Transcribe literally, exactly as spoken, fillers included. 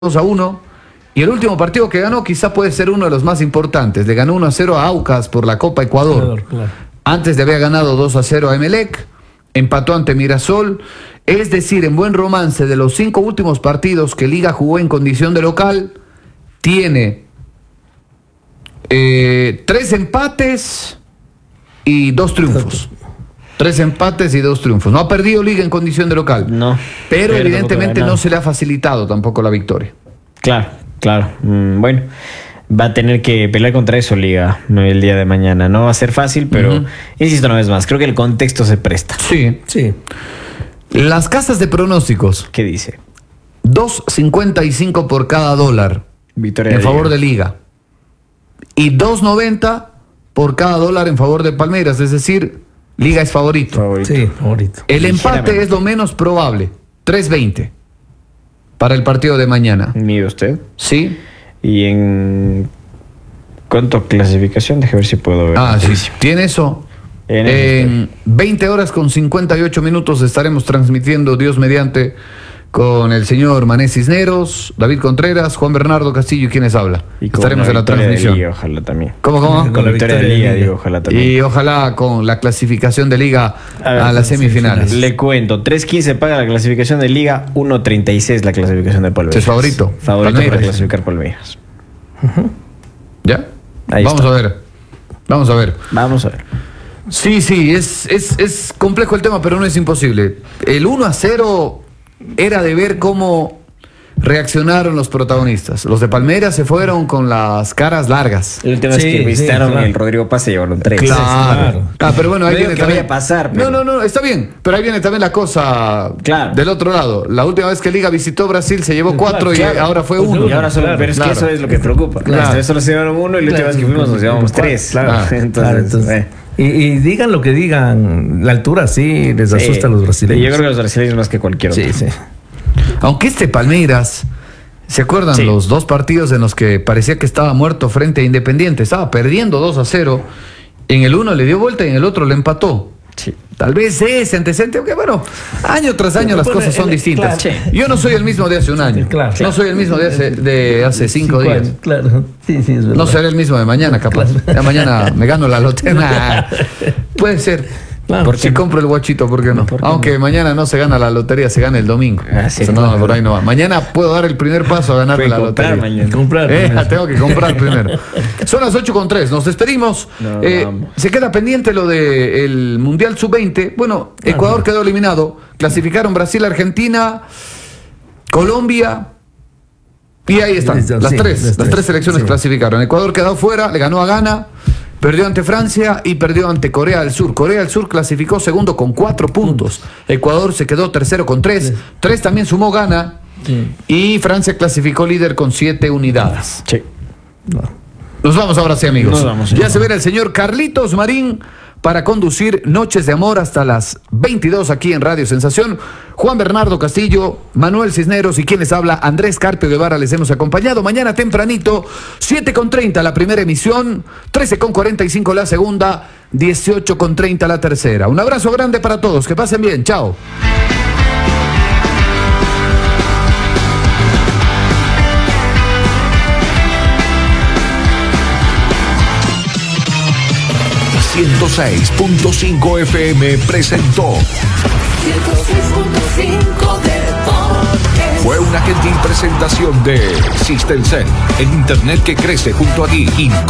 dos a uno. Y el último partido que ganó quizá puede ser uno de los más importantes. Le ganó uno a cero a Aucas por la Copa Ecuador. Ecuador claro. Antes le había ganado dos a cero a Emelec. Empató ante Mirasol. Es decir, en buen romance, de los cinco últimos partidos que Liga jugó en condición de local, tiene eh, tres empates y dos triunfos. Tres empates y dos triunfos. No ha perdido Liga en condición de local. No. Pero, pero evidentemente no se le ha facilitado tampoco la victoria. Claro, claro. Mm, bueno, va a tener que pelear contra eso Liga el día de mañana. No va a ser fácil, pero uh-huh. insisto una vez más, creo que el contexto se presta. Sí, sí. Las casas de pronósticos. ¿Qué dice? dos cincuenta y cinco por cada dólar. Victoria en de favor Liga. de Liga. Y dos noventa por cada dólar en favor de Palmeiras. Es decir, Liga es favorito. Favorito. Sí, favorito. El empate es lo menos probable. tres veinte para el partido de mañana. ¿Mide usted? Sí. ¿Y en cuánto a clasificación? Déjame ver si puedo ver. Ah, sí. ¿Tiene eso? En, en veinte horas con cincuenta y ocho minutos estaremos transmitiendo, Dios mediante, con el señor Mané Cisneros, David Contreras, Juan Bernardo Castillo y quienes habla. Y estaremos en la transmisión. Liga, ojalá también. ¿Cómo, cómo? Con, con la victoria de Liga, Liga, digo, ojalá también. Y ojalá con la clasificación de Liga a, ver, a las semifinales. Le cuento, tres quince paga la clasificación de Liga, uno treinta y seis la clasificación de Palmeiras. ¿Es favorito? Favorito Palmeiras. Para clasificar Palmeiras. Uh-huh. ¿Ya? Ahí Vamos está. a ver. Vamos a ver. Vamos a ver. Sí, sí, es, es, es complejo el tema, pero no es imposible. El uno a cero era de ver cómo reaccionaron los protagonistas. Los de Palmeiras se fueron con las caras largas. El tema sí, es que visitaron sí, claro. el Rodrigo Paz y llevaron tres. Claro. claro. Ah, pero bueno, ahí no viene que también. Vaya a pasar, pero... No, no, no, está bien. Pero ahí viene también la cosa claro. del otro lado. La última vez que Liga visitó Brasil se llevó cuatro claro, y claro. ahora fue uno. Y ahora solo, claro, pero es claro. que eso es lo que preocupa. Claro. Claro. Solo se llevaron uno y la última vez que fuimos nos llevamos tres. Claro. Ah, entonces, claro, entonces eh. y, y digan lo que digan, la altura sí les asusta sí. a los brasileños. Yo creo que a los brasileños más que cualquier otro. Sí, sí. Aunque este Palmeiras, ¿se acuerdan sí. los dos partidos en los que parecía que estaba muerto frente a Independiente? Estaba perdiendo dos a cero. En el uno le dio vuelta y en el otro le empató. Sí. Tal vez ese antecedente, aunque bueno, año tras año las cosas son distintas. Claro. Yo no soy el mismo de hace un año. Claro. No soy el mismo de hace, de hace cinco, cinco días. Años, claro. Sí, sí, es verdad. No seré el mismo de mañana, capaz. Claro. Ya mañana me gano la lotería. Puede ser. Claro, porque si compro el guachito, ¿por qué no? ¿Por qué Aunque no? Mañana no se gana la lotería, se gana el domingo. Ah, sí, no, claro. Por ahí no va. Mañana puedo dar el primer paso a ganarme la lotería. Mañana. Comprar, eh, tengo que comprar primero. Son las ocho con tres, nos despedimos. No, eh, se queda pendiente lo del Mundial sub veinte. Bueno, Ecuador ah, quedó eliminado. Clasificaron Brasil, Argentina, Colombia. Y ahí están, las sí, tres. Las tres, tres selecciones sí. clasificaron. Ecuador quedó fuera, le ganó a Ghana. Perdió ante Francia y perdió ante Corea del Sur. Corea del Sur clasificó segundo con cuatro puntos. Ecuador se quedó tercero con tres. Sí. Tres también sumó Ghana. Sí. Y Francia clasificó líder con siete unidades. Sí. No. Nos vamos ahora sí, amigos. Nos vamos, ya se verá el señor Carlitos Marín para conducir Noches de Amor hasta las veintidós aquí en Radio Sensación. Juan Bernardo Castillo, Manuel Cisneros y quien les habla, Andrés Carpio Guevara, les hemos acompañado. Mañana tempranito, siete con treinta la primera emisión, trece con cuarenta y cinco la segunda, dieciocho con treinta la tercera. Un abrazo grande para todos, que pasen bien, chao. ciento seis punto cinco F M presentó ciento seis punto cinco Deportes. Fue una gentil presentación de Systemcel, el internet que crece junto a ti.